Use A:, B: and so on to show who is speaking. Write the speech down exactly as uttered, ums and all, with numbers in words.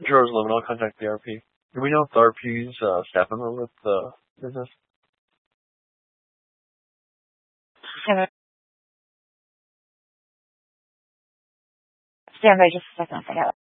A: George Lemon, I'll contact the R P. Do we know if the R P's uh, staff member with the business?
B: Stand by just a second. I forgot.